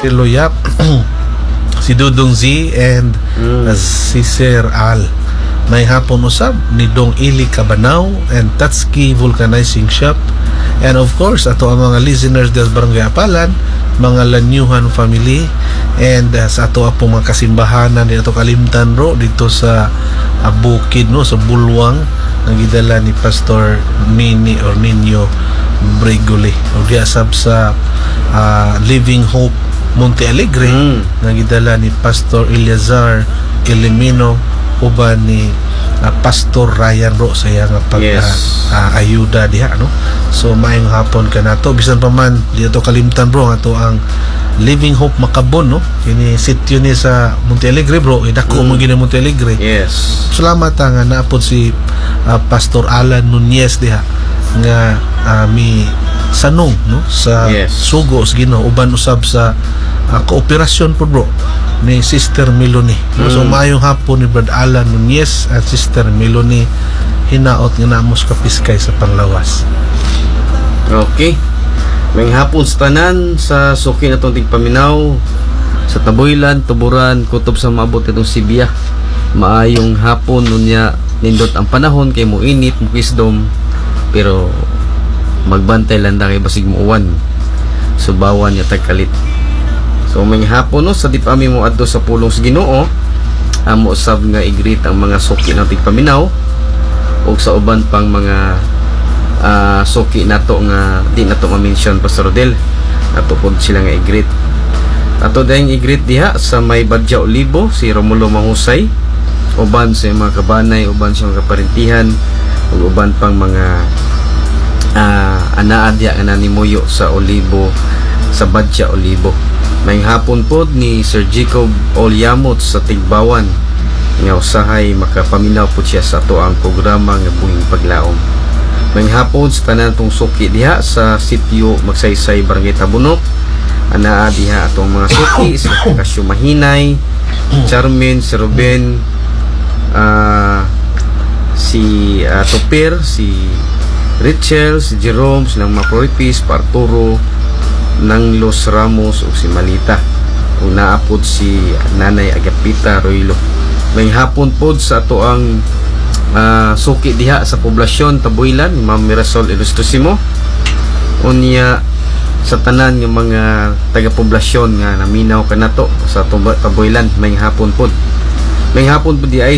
si Loyap, si Dudong Z, and si Sir Al. May hapon usab ni Dong Ili Cabanaw and Tatski Vulcanizing Shop. And of course, ato ang mga listeners del Barangay Apalan, mga Lanyuhan family, and sa ato po mga kasimbahanan dito kalimtan bro dito sa Bukid, no, sa Bulwang, nagidala ni Pastor Nini or Nino Brigoli o diasab sa Living Hope Monte Alegre, nagidala ni Pastor Eliazar Elimino uban ni Pastor Ryan bro sa iya nga pag ayuda diha, no. So maayong hapon ka nato bisan pa man dito kalimtan bro ato ang Living Hope Macabon, no, kini sitio ni sa Monte Alegre bro, dako mo gini Monte Alegre. Salamat nga naapod si Pastor Alan Nunez diha nga mi sanong, no, sa sugo sa Ginoo uban usab sa kooperasyon po bro ni Sister Melanie. So maayong hapon ni Brad Alan Nunez at Sister Melanie, hinaot nga namos kapiskay sa panglawas. Okay, may hapon sa tanan sa suki na itong tigpaminaw sa Taboylan, Tuburan, kutob sa maabot itong Sibiya. Maayong hapon nunya, nindot ang panahon kay mo init, mo kisdom, pero magbantay lang kay basig mo uwan, subawan niya tagkalit. So may hapon, no, sa dipami mo adto sa pulong sa Ginoo, amo sab nga igreet ang mga suki na tigpaminaw o sa uban pang mga suki nato nga di nato ma-mention Pastor Rodel, ato pod sila nga igreet. Ato dayang igreet diha sa may Badja Olivo si Romulo Mahusay, uban sa mga kabanay, uban sa mga kaparintihan, ug uban pang mga anaa diha nga nanimuyo sa Olivo, sa Badja Olivo. May hapon pod ni Sir Jacob Olyamot sa Tigbawan nga usahay makapaminaw po siya sa ato ang programa nga Buhing Paglaom. May hapon sa tanan tong suki diha sa sitio Magsaysay, Barangay Tabunok, anaa diha atong mga suki si Kasyo Mahinay, Charmin, si Ruben, si Topir, si Richel, si Jerome, silang mga Proipis, Arturo ng Los Ramos o si Malita, o naapod si Nanay Agapita Roylo. May hapon pod sa ato ang suki diha sa poblasyon Taboylan, Ma'am Mirasol Ilustosimo, unya sa tanan ng mga taga-poblasyon nga naminaw kanato sa Taboylan. May hapon pod di ay